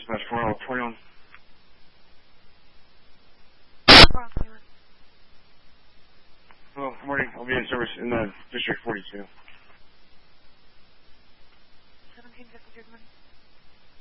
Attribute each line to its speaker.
Speaker 1: dispatch 4021.
Speaker 2: 4021.
Speaker 1: Hello, good morning. I'll be in service in the District 42.
Speaker 2: 1753, good morning.